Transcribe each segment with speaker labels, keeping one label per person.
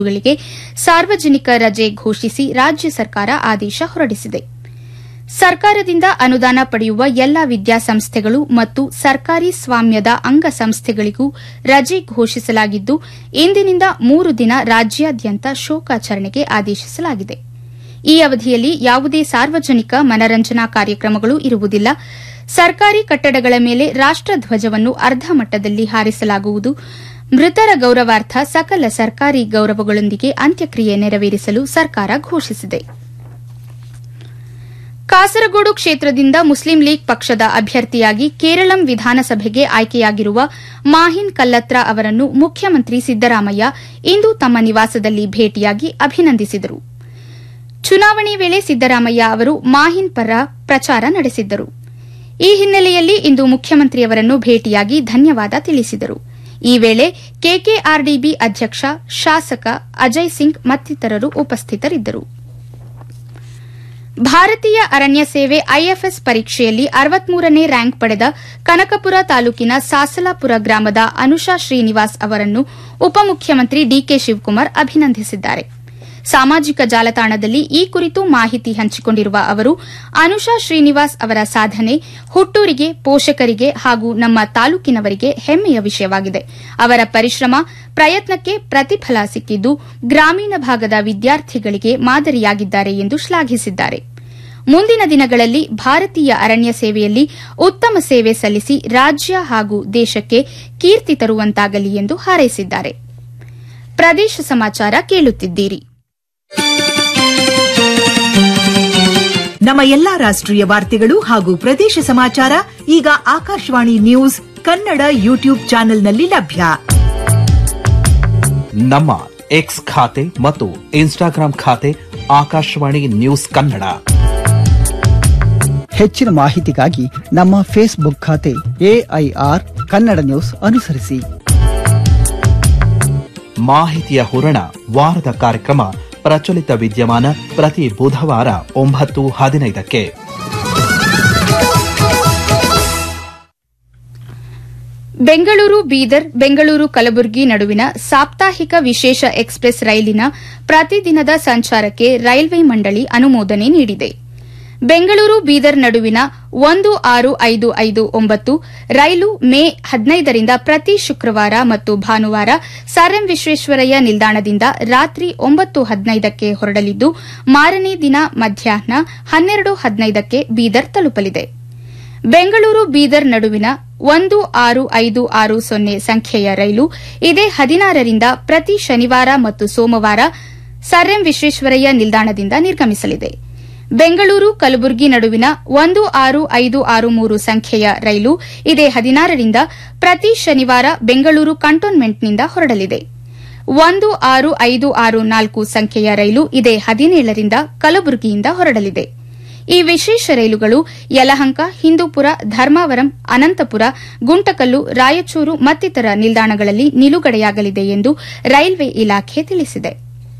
Speaker 1: ಗಳಿಗೆ ಸಾರ್ವಜನಿಕ ರಜೆ ಘೋಷಿಸಿ ರಾಜ್ಯ ಸರ್ಕಾರ ಆದೇಶ ಹೊರಡಿಸಿದೆ. ಸರ್ಕಾರದಿಂದ ಅನುದಾನ ಪಡೆಯುವ ಎಲ್ಲಾ ವಿದ್ಯಾಸಂಸ್ಥೆಗಳು ಮತ್ತು ಸರ್ಕಾರಿ ಸ್ವಾಮ್ಯದ ಅಂಗಸಂಸ್ಥೆಗಳಿಗೂ ರಜೆ ಘೋಷಿಸಲಾಗಿದ್ದು, ಇಂದಿನಿಂದ 3 ದಿನ ರಾಜ್ಯಾದ್ಯಂತ ಶೋಕಾಚರಣೆಗೆ ಆದೇಶಿಸಲಾಗಿದೆ. ಈ ಅವಧಿಯಲ್ಲಿ ಯಾವುದೇ ಸಾರ್ವಜನಿಕ ಮನರಂಜನಾ ಕಾರ್ಯಕ್ರಮಗಳು ಇರುವುದಿಲ್ಲ. ಸರ್ಕಾರಿ ಕಟ್ಟಡಗಳ ಮೇಲೆ ರಾಷ್ಟಧ್ವಜವನ್ನು ಅರ್ಧ ಮಟ್ಟದಲ್ಲಿ ಹಾರಿಸಲಾಗುವುದು. ಮೃತರ ಗೌರವಾರ್ಥ ಸಕಲ ಸರ್ಕಾರಿ ಗೌರವಗಳೊಂದಿಗೆ ಅಂತ್ಯಕ್ರಿಯೆ ನೆರವೇರಿಸಲು ಸರ್ಕಾರ ಘೋಷಿಸಿದೆ. ಕಾಸರಗೋಡು ಕ್ಷೇತ್ರದಿಂದ ಮುಸ್ಲಿಂ ಲೀಗ್ ಪಕ್ಷದ ಅಭ್ಯರ್ಥಿಯಾಗಿ ಕೇರಳಂ ವಿಧಾನಸಭೆಗೆ ಆಯ್ಕೆಯಾಗಿರುವ ಮಾಹಿನ್ ಕಲ್ಲತ್ರ ಅವರನ್ನು ಮುಖ್ಯಮಂತ್ರಿ ಸಿದ್ದರಾಮಯ್ಯ ಇಂದು ತಮ್ಮ ನಿವಾಸದಲ್ಲಿ ಭೇಟಿಯಾಗಿ ಅಭಿನಂದಿಸಿದರು. ಚುನಾವಣೆ ವೇಳೆ ಸಿದ್ದರಾಮಯ್ಯ ಅವರು ಮಾಹಿನ್ ಪರ ಪ್ರಚಾರ ನಡೆಸಿದ್ದರು. ಈ ಹಿನ್ನೆಲೆಯಲ್ಲಿ ಇಂದು ಮುಖ್ಯಮಂತ್ರಿಯವರನ್ನು ಭೇಟಿಯಾಗಿ ಧನ್ಯವಾದ ತಿಳಿಸಿದರು. ಈ ವೇಳೆ ಕೆಕೆಆರ್ಡಿಬಿ ಅಧ್ಯಕ್ಷ ಶಾಸಕ ಅಜಯ್ ಸಿಂಗ್ ಮತ್ತಿತರರು ಉಪಸ್ಥಿತರಿದ್ದರು. ಭಾರತೀಯ ಅರಣ್ಯ ಸೇವೆ ಐಎಫ್ಎಸ್ ಪರೀಕ್ಷೆಯಲ್ಲಿ 63ನೇ ರ್ಯಾಂಕ್ ಪಡೆದ ಕನಕಪುರ ತಾಲೂಕಿನ ಸಾಸಲಾಪುರ ಗ್ರಾಮದ ಅನುಷಾ ಶ್ರೀನಿವಾಸ್ ಅವರನ್ನು ಉಪಮುಖ್ಯಮಂತ್ರಿ ಡಿಕೆ ಶಿವಕುಮಾರ್ ಅಭಿನಂದಿಸಿದ್ದಾರೆ. ಸಾಮಾಜಿಕ ಜಾಲತಾಣದಲ್ಲಿ ಈ ಕುರಿತು ಮಾಹಿತಿ ಹಂಚಿಕೊಂಡಿರುವ ಅವರು, ಅನುಷಾ ಶ್ರೀನಿವಾಸ್ ಅವರ ಸಾಧನೆ ಹುಟ್ಟೂರಿಗೆ, ಪೋಷಕರಿಗೆ ಹಾಗೂ ನಮ್ಮ ತಾಲೂಕಿನವರಿಗೆ ಹೆಮ್ಮೆಯ ವಿಷಯವಾಗಿದೆ. ಅವರ ಪರಿಶ್ರಮ, ಪ್ರಯತ್ನಕ್ಕೆ ಪ್ರತಿಫಲ ಸಿಕ್ಕಿದ್ದು ಗ್ರಾಮೀಣ ಭಾಗದ ವಿದ್ಯಾರ್ಥಿಗಳಿಗೆ ಮಾದರಿಯಾಗಿದ್ದಾರೆ ಎಂದು ಶ್ಲಾಘಿಸಿದ್ದಾರೆ. ಮುಂದಿನ ದಿನಗಳಲ್ಲಿ ಭಾರತೀಯ ಅರಣ್ಯ ಸೇವೆಯಲ್ಲಿ ಉತ್ತಮ ಸೇವೆ ಸಲ್ಲಿಸಿ ರಾಜ್ಯ ಹಾಗೂ ದೇಶಕ್ಕೆ ಕೀರ್ತಿ ತರುವಂತಾಗಲಿ ಎಂದು ಹಾರೈಸಿದ್ದಾರೆ. ಪ್ರದೇಶ ಸಮಾಚಾರ ಕೇಳುತ್ತಿದ್ದೀರಿ.
Speaker 2: ನಮ್ಮ ಎಲ್ಲಾ ರಾಷ್ಟ್ರೀಯ ವಾರ್ತೆಗಳು ಹಾಗೂ ಪ್ರದೇಶ ಸಮಾಚಾರ ಈಗ ಆಕಾಶವಾಣಿ ನ್ಯೂಸ್ ಕನ್ನಡ ಯೂಟ್ಯೂಬ್ ಚಾನೆಲ್ನಲ್ಲಿ ಲಭ್ಯ.
Speaker 3: ನಮ್ಮ ಎಕ್ಸ್ ಖಾತೆ ಮತ್ತು ಇನ್ಸ್ಟಾಗ್ರಾಂ ಖಾತೆ ಆಕಾಶವಾಣಿ ನ್ಯೂಸ್ ಕನ್ನಡ.
Speaker 4: ಹೆಚ್ಚಿನ ಮಾಹಿತಿಗಾಗಿ ನಮ್ಮ ಫೇಸ್ಬುಕ್ ಖಾತೆ ಎಐಆರ್ ಕನ್ನಡ ನ್ಯೂಸ್ ಅನುಸರಿಸಿ.
Speaker 3: ಮಾಹಿತಿಯ ಹೂರಣ ವಾರದ ಕಾರ್ಯಕ್ರಮ ಪ್ರಚಲಿತ ವಿದ್ಯಮಾನ ಪ್ರತಿ ಬುಧವಾರ 9:15ಕ್ಕೆ.
Speaker 1: ಬೆಂಗಳೂರು ಬೀದರ್, ಬೆಂಗಳೂರು ಕಲಬುರಗಿ ನಡುವಿನ ಸಾಪ್ತಾಹಿಕ ವಿಶೇಷ ಎಕ್ಸ್ಪ್ರೆಸ್ ರೈಲಿನ ಪ್ರತಿದಿನದ ಸಂಚಾರಕ್ಕೆ ರೈಲ್ವೆ ಮಂಡಳಿ ಅನುಮೋದನೆ ನೀಡಿದೆ. ಬೆಂಗಳೂರು ಬೀದರ್ ನಡುವಿನ 16559 ರೈಲು ಮೇ 15ರಿಂದ ಪ್ರತಿ ಶುಕ್ರವಾರ ಮತ್ತು ಭಾನುವಾರ ಸರ್ ಎಂ ವಿಶ್ವೇಶ್ವರಯ್ಯ ನಿಲ್ದಾಣದಿಂದ ರಾತ್ರಿ 9:15ಕ್ಕೆ ಹೊರಡಲಿದ್ದು, ಮಾರನೇ ದಿನ ಮಧ್ಯಾಹ್ನ 12:15ಕ್ಕೆ ಬೀದರ್ ತಲುಪಲಿದೆ. ಬೆಂಗಳೂರು ಬೀದರ್ ನಡುವಿನ 16560 ಸಂಖ್ಯೆಯ ರೈಲು ಇದೇ 16ರಿಂದ ಪ್ರತಿ ಶನಿವಾರ ಮತ್ತು ಸೋಮವಾರ ಸರ್ ಎಂ ವಿಶ್ವೇಶ್ವರಯ್ಯ ನಿಲ್ದಾಣದಿಂದ ನಿರ್ಗಮಿಸಲಿದೆ. ಬೆಂಗಳೂರು ಕಲಬುರಗಿ ನಡುವಿನ 16563 ಸಂಖ್ಯೆಯ ರೈಲು ಇದೇ 16ರಿಂದ ಪ್ರತಿ ಶನಿವಾರ ಬೆಂಗಳೂರು ಕಂಟೋನ್ಮೆಂಟ್ನಿಂದ ಹೊರಡಲಿದೆ. 16564 ಸಂಖ್ಯೆಯ ರೈಲು ಇದೇ 17ರಿಂದ ಕಲಬುರಗಿಯಿಂದ ಹೊರಡಲಿದೆ. ಈ ವಿಶೇಷ ರೈಲುಗಳು ಯಲಹಂಕ, ಹಿಂದೂಪುರ, ಧರ್ಮಾವರಂ, ಅನಂತಪುರ, ಗುಂಟಕಲ್ಲು, ರಾಯಚೂರು ಮತ್ತಿತರ ನಿಲ್ದಾಣಗಳಲ್ಲಿ ನಿಲುಗಡೆಯಾಗಲಿದೆ ಎಂದು ರೈಲ್ವೆ ಇಲಾಖೆ ತಿಳಿಸಿದೆ.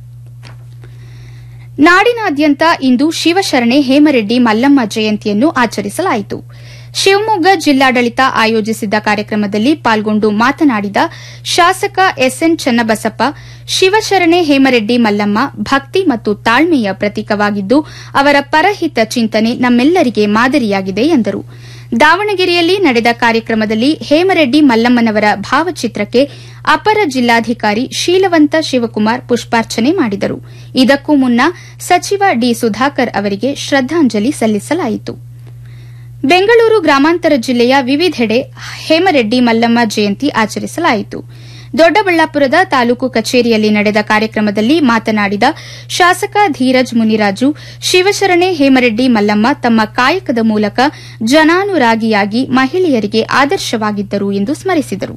Speaker 1: ನಾಡಿನಾದ್ಯಂತ ಇಂದು ಶಿವಶರಣೆ ಹೇಮರೆಡ್ಡಿ ಮಲ್ಲಮ್ಮ ಜಯಂತಿಯನ್ನು ಆಚರಿಸಲಾಯಿತು. ಶಿವಮೊಗ್ಗ ಜಿಲ್ಲಾಡಳಿತ ಆಯೋಜಿಸಿದ್ದ ಕಾರ್ಯಕ್ರಮದಲ್ಲಿ ಪಾಲ್ಗೊಂಡು ಮಾತನಾಡಿದ ಶಾಸಕ ಎಸ್ಎನ್ ಚನ್ನಬಸಪ್ಪ, ಶಿವಶರಣೆ ಹೇಮರೆಡ್ಡಿ ಮಲ್ಲಮ್ಮ ಭಕ್ತಿ ಮತ್ತು ತಾಳ್ಮೆಯ ಪ್ರತೀಕವಾಗಿದ್ದು, ಅವರ ಪರಹಿತ ಚಿಂತನೆ ನಮ್ಮೆಲ್ಲರಿಗೆ ಮಾದರಿಯಾಗಿದೆ ಎಂದರು. ದಾವಣಗೆರೆಯಲ್ಲಿ ನಡೆದ ಕಾರ್ಯಕ್ರಮದಲ್ಲಿ ಹೇಮರೆಡ್ಡಿ ಮಲ್ಲಮ್ಮನವರ ಭಾವಚಿತ್ರಕ್ಕೆ ಅಪರ ಜಿಲ್ಲಾಧಿಕಾರಿ ಶೀಲವಂತ ಶಿವಕುಮಾರ್ ಪುಷ್ಪಾರ್ಚನೆ ಮಾಡಿದರು. ಇದಕ್ಕೂ ಮುನ್ನ ಸಚಿವ ಡಿ ಸುಧಾಕರ್ ಅವರಿಗೆ ಶ್ರದ್ದಾಂಜಲಿ ಸಲ್ಲಿಸಲಾಯಿತು. ಬೆಂಗಳೂರು ಗ್ರಾಮಾಂತರ ಜಿಲ್ಲೆಯ ವಿವಿಧೆಡೆ ಹೇಮರೆಡ್ಡಿ ಮಲ್ಲಮ್ಮ ಜಯಂತಿ ಆಚರಿಸಲಾಯಿತು. ದೊಡ್ಡಬಳ್ಳಾಪುರದ ತಾಲೂಕು ಕಚೇರಿಯಲ್ಲಿ ನಡೆದ ಕಾರ್ಯಕ್ರಮದಲ್ಲಿ ಮಾತನಾಡಿದ ಶಾಸಕ ಧೀರಜ್ ಮುನಿರಾಜು, ಶಿವಶರಣೆ ಹೇಮರೆಡ್ಡಿ ಮಲ್ಲಮ್ಮ ತಮ್ಮ ಕಾಯಕದ ಮೂಲಕ ಜನಾನುರಾಗಿಯಾಗಿ ಮಹಿಳೆಯರಿಗೆ ಆದರ್ಶವಾಗಿದ್ದರು ಎಂದು ಸ್ಮರಿಸಿದರು.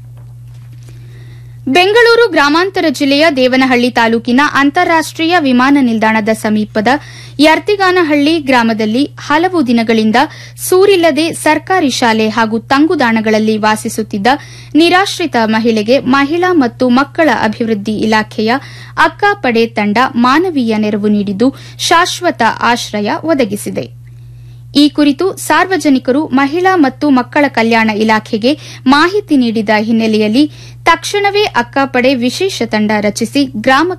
Speaker 1: ಬೆಂಗಳೂರು ಗ್ರಾಮಾಂತರ ಜಿಲ್ಲೆಯ ದೇವನಹಳ್ಳಿ ತಾಲೂಕಿನ ಅಂತಾರಾಷ್ಟೀಯ ವಿಮಾನ ನಿಲ್ದಾಣದ ಸಮೀಪದ ಯರ್ತಿಗಾನಹಳ್ಳಿ ಗ್ರಾಮದಲ್ಲಿ ಹಲವು ದಿನಗಳಿಂದ ಸೂರಿಲ್ಲದೆ ಸರ್ಕಾರಿ ಶಾಲೆ ಹಾಗೂ ತಂಗುದಾಣಗಳಲ್ಲಿ ವಾಸಿಸುತ್ತಿದ್ದ ನಿರಾಶ್ರಿತ ಮಹಿಳೆಗೆ ಮಹಿಳಾ ಮತ್ತು ಮಕ್ಕಳ ಅಭಿವೃದ್ಧಿ ಇಲಾಖೆಯ ಅಕ್ಕ ಪಡೆ ತಂಡ ಮಾನವೀಯ ನೆರವು ನೀಡಿದ್ದು ಶಾಶ್ವತ ಆಶ್ರಯ ಒದಗಿಸಿದೆ. ಈ ಕುರಿತು ಸಾರ್ವಜನಿಕರು ಮಹಿಳಾ ಮತ್ತು ಮಕ್ಕಳ ಕಲ್ಯಾಣ ಇಲಾಖೆಗೆ ಮಾಹಿತಿ ನೀಡಿದ ಹಿನ್ನೆಲೆಯಲ್ಲಿ ತಕ್ಷಣವೇ ಅಕ್ಕಪಡೆ ವಿಶೇಷ ತಂಡ ರಚಿಸಿ ಗ್ರಾಮ